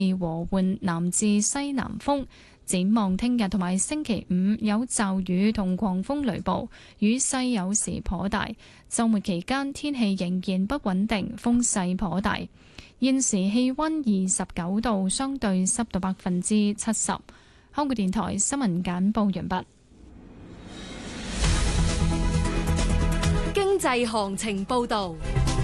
和緩南至西南風。展望聽日同埋星期五有驟雨同狂風雷暴，雨勢有時頗大。週末期間天氣仍然不穩定，風勢頗大。現時氣溫29度，相對濕度70%。香港電台新聞簡報完畢。 經濟行情報道。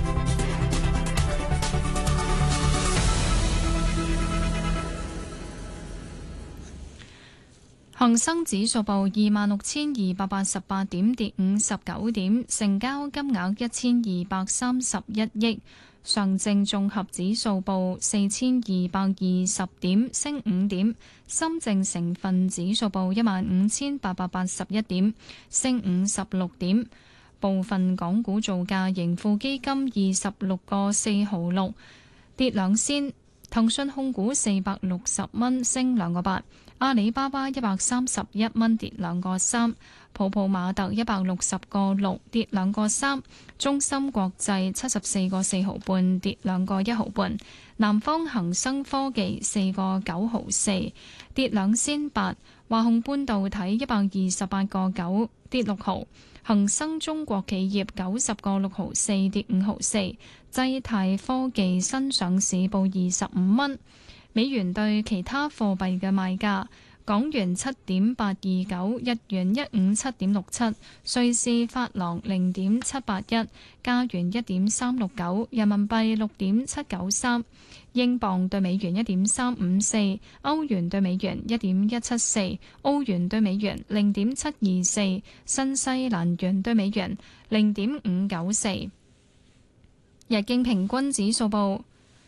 恒生指數報26,288點，跌59點，成交金額1231億。上證綜合指數報4,220點，升5點。深證成分指數報15,881點，升56點。部分港股造價，盈富基金26個4毫6，跌2仙。騰訊控股460蚊，升2個8。阿里巴巴131蚊，跌2個3，普普馬特160個6，跌2個3，中芯國際74個4毫半，跌2個1毫半，南方恒生科技4個9毫4，跌2仙8，華虹半導體128個9，跌6毫，恒生中國企業90個6毫4，跌5毫4，濟泰科技新上市報25蚊。美元對其他貨幣嘅賣價：港元7.829，日元157.67，瑞士法郎0.781，加元1.369，人民幣6.793，英鎊對美元1.354，歐元對美元1.174，澳元對美元0.724，新西蘭元對美元0.594。日經平均指數報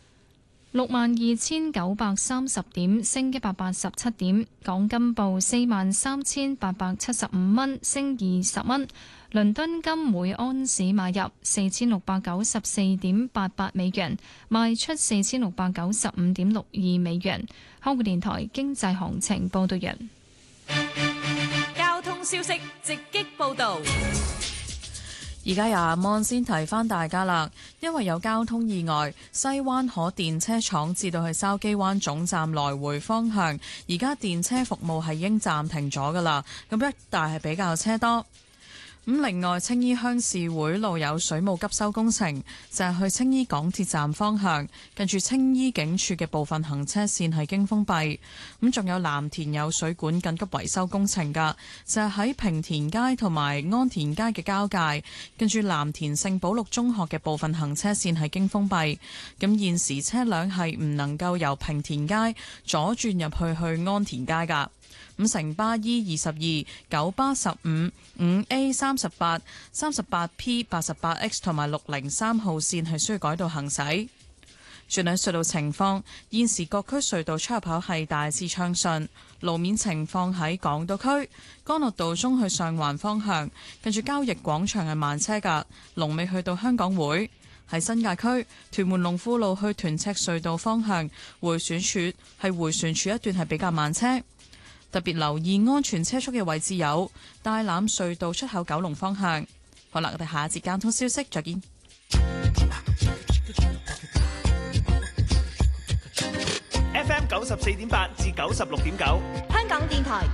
62,930點，升187點。港金報43,875蚊，升20蚊。倫敦金每安士買入4,694.88美元，賣出4,695.62美元。香港電台經濟行情報道完。 交通消息直擊報道。 而家由阿芒先提翻大家啦，因為有交通意外，西灣河電車廠至到去筲箕灣總站來回方向，而家電車服務係已經暫停咗噶啦，咁一帶係比較車多。咁另外，青衣鄉事會路有水務急修工程，就係去青衣港鐵站方向，近住青衣警署嘅部分行車線係經封閉。咁仲有藍田有水管緊急維修工程㗎，就係喺平田街同埋安田街嘅交界，近住藍田聖保祿中學嘅部分行車線係經封閉。咁現時車輛係唔能夠由平田街左轉入去安田街㗎。咁城巴 E22、九巴15、5A 38、38P、88X 同埋603號線係需要改道行駛。轉睇隧道情況，現時各區隧道出入口係大致暢順。路面情況喺港島區，干諾道中去上環方向，近住交易廣場係慢車㗎，龍尾去到香港會。喺新界區，屯門龍富路去屯赤隧道方向，迴旋處一段係比較慢車。特別留意安全車速嘅位置有大欖隧道出口九龍方向。好啦，我哋下一節交通消息再見。 FM 94.8至96.9， 香港電台